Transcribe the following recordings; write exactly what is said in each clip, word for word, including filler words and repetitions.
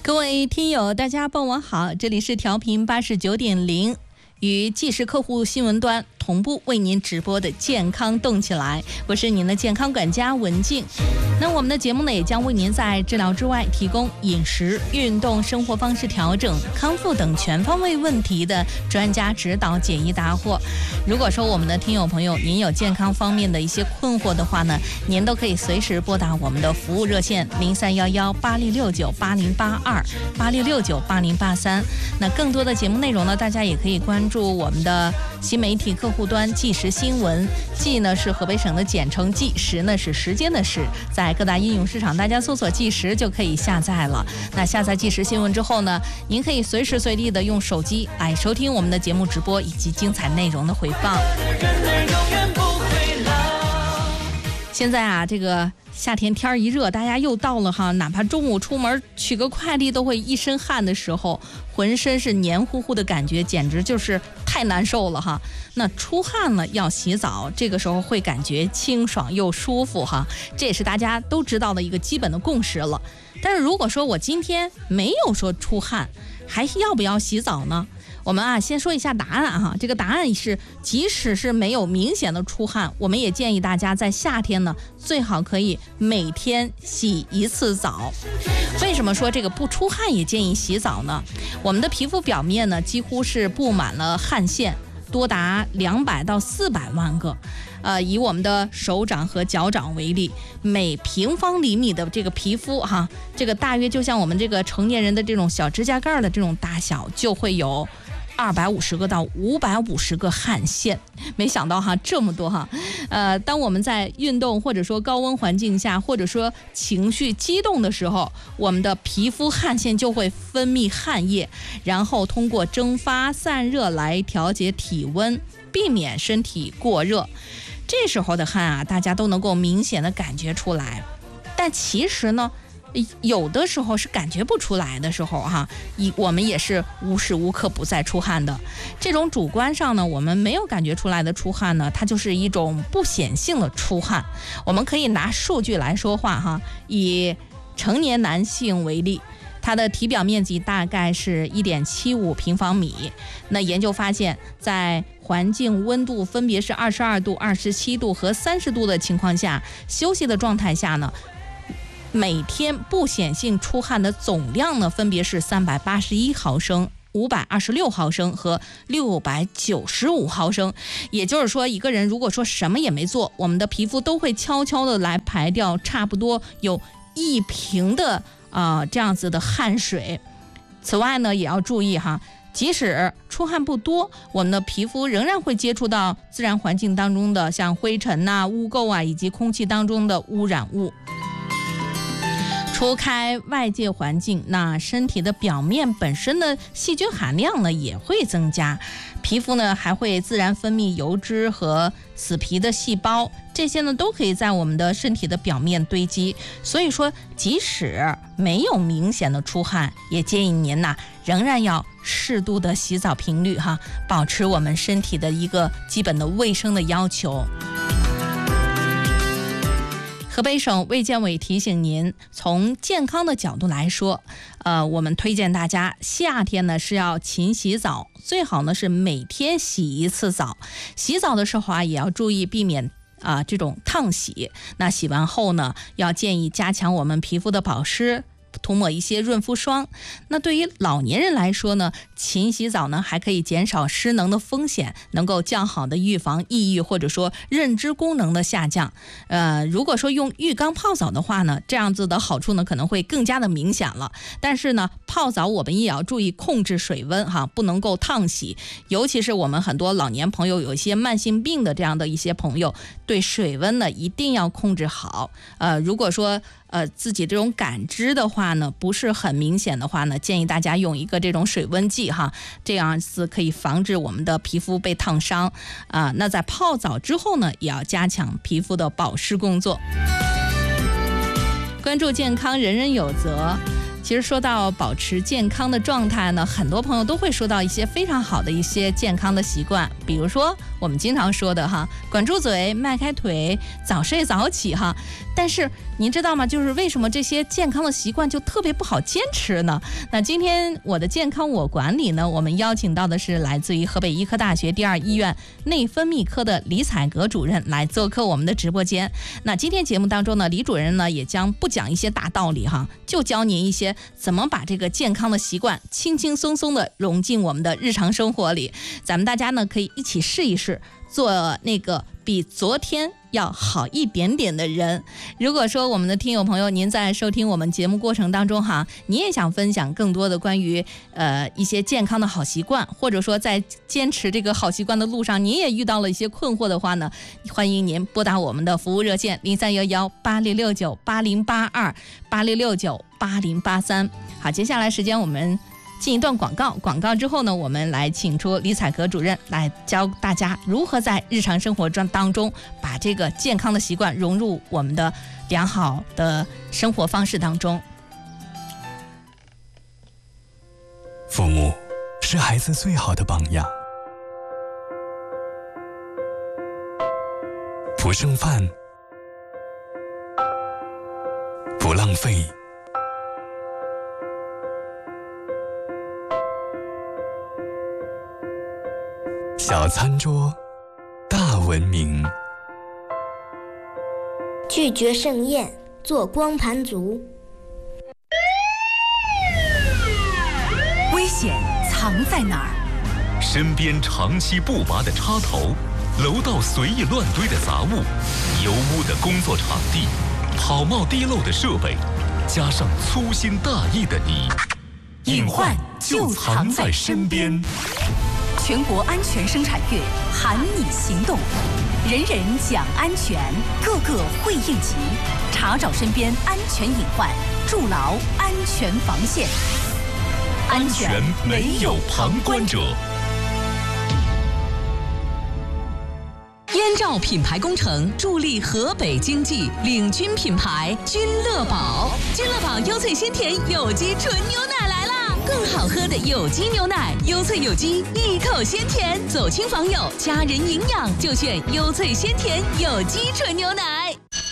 各位听友大家傍晚好，这里是调频八十九点零，与即时客户新闻端同步为您直播的健康动起来，我是您的健康管家文静。那我们的节目呢，也将为您在治疗之外提供饮食、运动、生活方式调整、康复等全方位问题的专家指导解疑答惑。如果说我们的听友朋友您有健康方面的一些困惑的话呢，您都可以随时拨打我们的服务热线零三幺幺八零六九八零八二八零六九八零八三。那更多的节目内容呢，大家也可以关注我们的新媒体客户端即时新闻，即呢是河北省的简称，即时呢是时间的时，在各大应用市场大家搜索即时就可以下载了。那下载即时新闻之后呢，您可以随时随地的用手机来收听我们的节目直播以及精彩内容的回放。现在啊，这个夏天天一热，大家又到了哈，哪怕中午出门取个快递都会一身汗的时候，浑身是黏糊糊的感觉，简直就是太难受了哈。那出汗了要洗澡，这个时候会感觉清爽又舒服哈，这也是大家都知道的一个基本的共识了。但是如果说我今天没有说出汗，还要不要洗澡呢？我们啊，先说一下答案哈。这个答案是，即使是没有明显的出汗，我们也建议大家在夏天呢，最好可以每天洗一次澡。为什么说这个不出汗也建议洗澡呢？我们的皮肤表面呢，几乎是布满了汗腺，多达两百到四百万个。呃，以我们的手掌和脚掌为例，每平方厘米的这个皮肤哈，这个大约就像我们这个成年人的这种小指甲盖的这种大小，就会有二百五十个到五百五十个汗腺。没想到哈，这么多哈。呃，当我们在运动或者说高温环境下，或者说情绪激动的时候，我们的皮肤汗腺就会分泌汗液，然后通过蒸发散热来调节体温，避免身体过热。这时候的汗啊，大家都能够明显的感觉出来。但其实呢，有的时候是感觉不出来的时候哈，我们也是无时无刻不在出汗的。这种主观上呢，我们没有感觉出来的出汗呢，它就是一种不显性的出汗。我们可以拿数据来说话哈，以成年男性为例，它的体表面积大概是 一点七五平方米。那研究发现，在环境温度分别是二十二度、二十七度和三十度的情况下，休息的状态下呢，每天不显性出汗的总量呢，分别是三百八十一毫升、五百二十六毫升和六百九十五毫升。也就是说，一个人如果说什么也没做，我们的皮肤都会悄悄的来排掉差不多有一瓶的啊、呃、这样子的汗水。此外呢，也要注意哈，即使出汗不多，我们的皮肤仍然会接触到自然环境当中的像灰尘呐、污垢啊，以及空气当中的污染物。除开外界环境，那身体的表面本身的细菌含量呢也会增加，皮肤呢还会自然分泌油脂和死皮的细胞，这些呢都可以在我们的身体的表面堆积。所以说，即使没有明显的出汗，也建议您呐、啊、仍然要适度的洗澡频率哈，保持我们身体的一个基本的卫生的要求。河北省卫健委提醒您，从健康的角度来说，呃，我们推荐大家夏天呢是要勤洗澡，最好呢是每天洗一次澡。洗澡的时候啊，也要注意避免啊、呃、这种烫洗。那洗完后呢，要建议加强我们皮肤的保湿，涂抹一些润肤霜。那对于老年人来说呢，勤洗澡呢还可以减少失能的风险，能够较好的预防抑郁或者说认知功能的下降。呃，如果说用浴缸泡澡的话呢，这样子的好处呢可能会更加的明显了。但是呢，泡澡我们也要注意控制水温哈，不能够烫洗。尤其是我们很多老年朋友有一些慢性病的这样的一些朋友，对水温呢一定要控制好。呃，如果说呃自己这种感知的话呢不是很明显的话呢，建议大家用一个这种水温计哈，这样子可以防止我们的皮肤被烫伤啊、呃。那在泡澡之后呢，也要加强皮肤的保湿工作。关注健康，人人有责。其实说到保持健康的状态呢，很多朋友都会说到一些非常好的一些健康的习惯，比如说我我们经常说的哈，管住嘴，迈开腿，早睡早起哈。但是您知道吗？就是为什么这些健康的习惯就特别不好坚持呢？那今天我的健康我管理呢，我们邀请到的是来自于河北医科大学第二医院内分泌科的李彩格主任来做客我们的直播间。那今天节目当中呢，李主任呢也将不讲一些大道理哈，就教您一些怎么把这个健康的习惯轻轻松松的融进我们的日常生活里。咱们大家呢可以一起试一试，做那个比昨天要好一点点的人。如果说我们的听友朋友您在收听我们节目过程当中哈，你也想分享更多的关于呃一些健康的好习惯，或者说在坚持这个好习惯的路上你也遇到了一些困惑的话呢，欢迎您拨打我们的服务热线零三幺幺八零六九八零八二八零六九八零八三。好，接下来时间我们进一段广告，广告之后呢，我们来请出李彩格主任来教大家如何在日常生活中当中把这个健康的习惯融入我们的良好的生活方式当中。 父母是孩子最好的榜样，不剩饭，不浪费，小餐桌，大文明。 拒绝盛宴，做光盘族。 危险藏在哪儿？ 身边长期不拔的插头，楼道随意乱堆的杂物，油污的工作场地，跑冒滴漏的设备，加上粗心大意的你， 隐患就藏在身边。全国安全生产月喊你行动，人人讲安全，个个会应急，查找身边安全隐患，筑牢安全防线。 安全没有旁观者。 燕赵品牌工程助力河北经济，领军品牌君乐宝。君乐宝优萃鲜甜有机纯牛奶来啦！更好喝的有机牛奶，优萃有机，一口鲜甜。走亲访友，家人营养就选优萃鲜甜有机纯牛奶。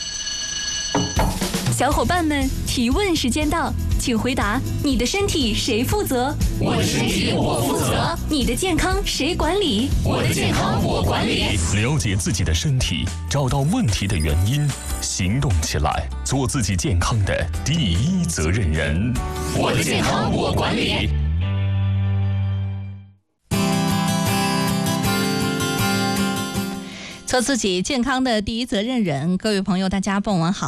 小伙伴们，提问时间到，请回答：你的身体谁负责？ 我的身体我负责。 你的健康谁管理？ 我的健康我管理。 了解自己的身体，找到问题的原因，行动起来，做自己健康的第一责任人。 我的健康我管理。 做自己健康的第一责任人。各位朋友，大家傍晚好。